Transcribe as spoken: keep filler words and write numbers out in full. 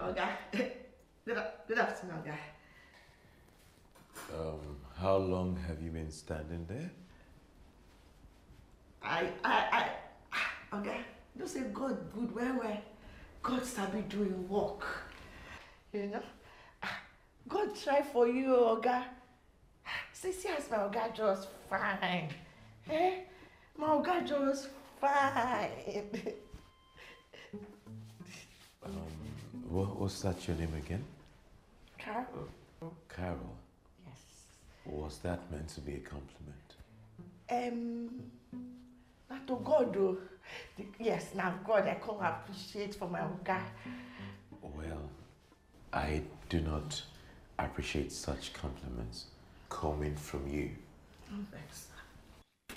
Oga. Good, good afternoon, Oga. Um, how long have you been standing there? I, I, I, Oga, you say God good, where, where? God sabi doing work. You know? God try for you, Oga. See, see as my Oga just fine. Eh? My Oga just fine. Um, what, what's that your name again? Carol. Carol. Yes. Was that meant to be a compliment? Um, not to God though. Yes, now God, I can appreciate for my Oga. Well, I do not appreciate such compliments coming from you. Oh, thanks.